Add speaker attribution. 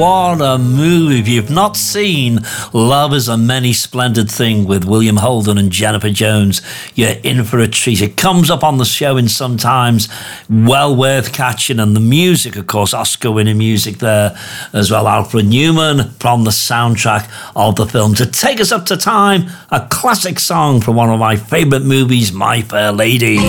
Speaker 1: What a movie. If you've not seen Love is a Many Splendid Thing with William Holden and Jennifer Jones, you're in for a treat. It comes up on the show in sometimes. Well worth catching. And the music, of course, Oscar-winning music there as well. Alfred Newman from the soundtrack of the film. To take us up to time, a classic song from one of my favourite movies, My Fair Lady.